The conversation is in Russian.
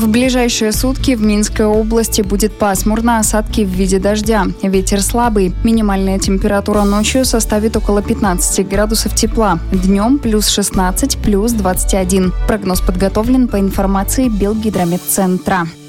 В ближайшие сутки в Минской области будет пасмурно, осадки в виде дождя. Ветер слабый. Минимальная температура ночью составит около 15 градусов тепла. Днем плюс 16, плюс 21. Прогноз подготовлен по информации Белгидрометцентра.